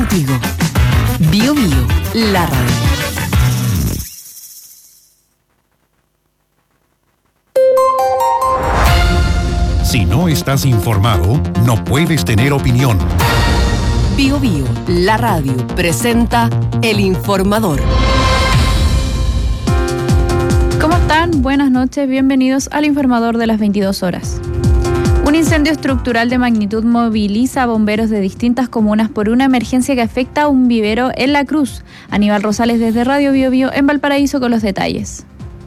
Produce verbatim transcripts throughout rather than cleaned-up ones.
contigo. Bio Bio, la radio. Si no estás informado, no puedes tener opinión. Bio Bio, la radio, presenta El Informador. ¿Cómo están? Buenas noches, bienvenidos al Informador de las veintidós horas. Un incendio estructural de magnitud moviliza a bomberos de distintas comunas por una emergencia que afecta a un vivero en La Cruz. Aníbal Rosales desde Radio Bio Bio en Valparaíso con los detalles.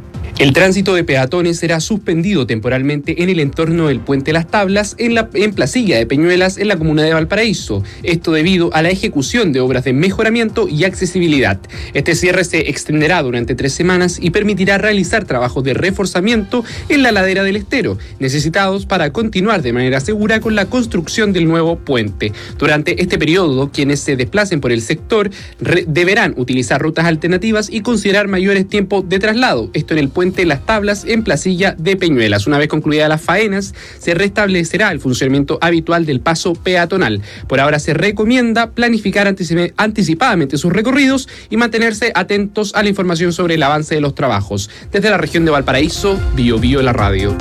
El tránsito de peatones será suspendido temporalmente en el entorno del Puente Las Tablas, en la en Placilla de Peñuelas, en la comuna de Valparaíso. Esto debido a la ejecución de obras de mejoramiento y accesibilidad. Este cierre se extenderá durante tres semanas y permitirá realizar trabajos de reforzamiento en la ladera del estero, necesitados para continuar de manera segura con la construcción del nuevo puente. Durante este periodo, quienes se desplacen por el sector re- deberán utilizar rutas alternativas y considerar mayores tiempos de traslado. Esto en el Puente Las Tablas, en Placilla de Peñuelas. Una vez concluidas las faenas, se restablecerá el funcionamiento habitual del paso peatonal. Por ahora se recomienda planificar anticip- anticipadamente sus recorridos y mantenerse atentos a la información sobre el avance de los trabajos. Desde la región de Valparaíso, Bio Bio la radio.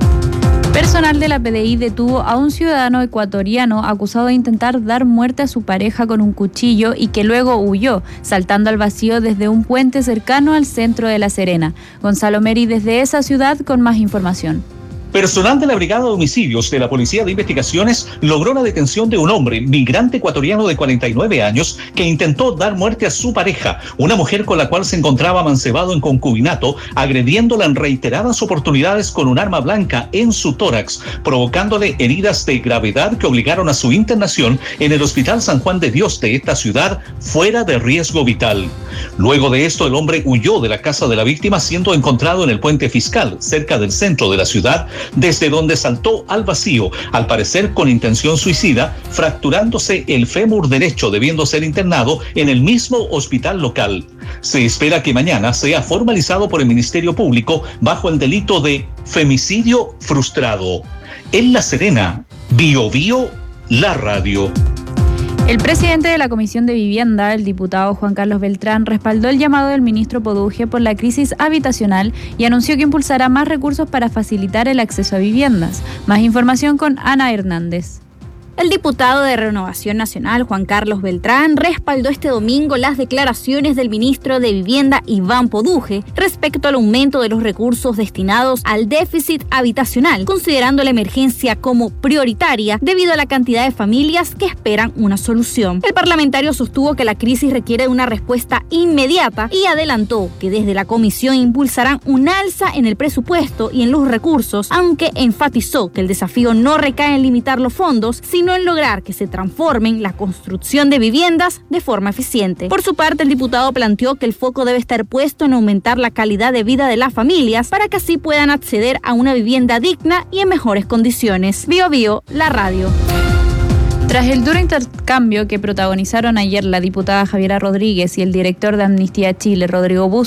Personal de la P D I detuvo a un ciudadano ecuatoriano acusado de intentar dar muerte a su pareja con un cuchillo y que luego huyó, saltando al vacío desde un puente cercano al centro de La Serena. Gonzalo Meri desde esa ciudad con más información. Personal de la Brigada de Homicidios de la Policía de Investigaciones logró la detención de un hombre, migrante ecuatoriano de cuarenta y nueve años, que intentó dar muerte a su pareja, una mujer con la cual se encontraba amancebado en concubinato, agrediéndola en reiteradas oportunidades con un arma blanca en su tórax, provocándole heridas de gravedad que obligaron a su internación en el Hospital San Juan de Dios de esta ciudad, fuera de riesgo vital. Luego de esto, el hombre huyó de la casa de la víctima, siendo encontrado en el puente Fiscal, cerca del centro de la ciudad, desde donde saltó al vacío, al parecer con intención suicida, fracturándose el fémur derecho, debiendo ser internado en el mismo hospital local. Se espera que mañana sea formalizado por el Ministerio Público bajo el delito de femicidio frustrado. En La Serena, Bio Bio, la radio. El presidente de la Comisión de Vivienda, el diputado Juan Carlos Beltrán, respaldó el llamado del ministro Poduje por la crisis habitacional y anunció que impulsará más recursos para facilitar el acceso a viviendas. Más información con Ana Hernández. El diputado de Renovación Nacional, Juan Carlos Beltrán, respaldó este domingo las declaraciones del ministro de Vivienda, Iván Poduje, respecto al aumento de los recursos destinados al déficit habitacional, considerando la emergencia como prioritaria debido a la cantidad de familias que esperan una solución. El parlamentario sostuvo que la crisis requiere una respuesta inmediata y adelantó que desde la comisión impulsarán un alza en el presupuesto y en los recursos, aunque enfatizó que el desafío no recae en limitar los fondos, sino sino en lograr que se transformen la construcción de viviendas de forma eficiente. Por su parte, el diputado planteó que el foco debe estar puesto en aumentar la calidad de vida de las familias para que así puedan acceder a una vivienda digna y en mejores condiciones. Bio Bio, la radio. Tras el duro intercambio que protagonizaron ayer la diputada Javiera Rodríguez y el director de Amnistía Chile, Rodrigo Bus,